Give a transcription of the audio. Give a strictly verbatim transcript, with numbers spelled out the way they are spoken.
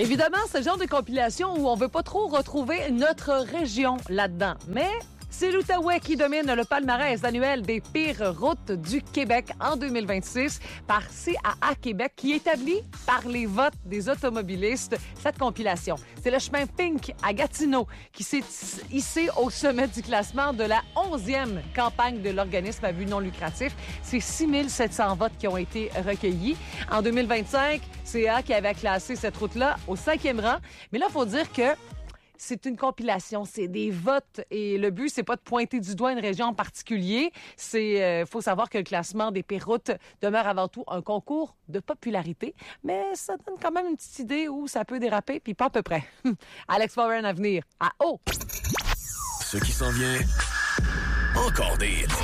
Évidemment, c'est le genre de compilation où on veut pas trop retrouver notre région là-dedans. Mais c'est l'Outaouais qui domine le palmarès annuel des pires routes du Québec en deux mille vingt-six par C A A Québec qui établit par les votes des automobilistes cette compilation. C'est le chemin Pink à Gatineau qui s'est hissé au sommet du classement de la onzième campagne de l'organisme à but non lucratif. C'est six mille sept cents votes qui ont été recueillis. En deux mille vingt-cinq, C A A qui avait classé cette route-là au cinquième rang. Mais là, il faut dire que c'est une compilation, c'est des votes et le but, c'est pas de pointer du doigt une région en particulier. C'est, euh, faut savoir que le classement des pires routes demeure avant tout un concours de popularité, mais ça donne quand même une petite idée où ça peut déraper, puis pas à peu près. Alex Warren à venir à haut. Ce qui s'en vient, encore des hits.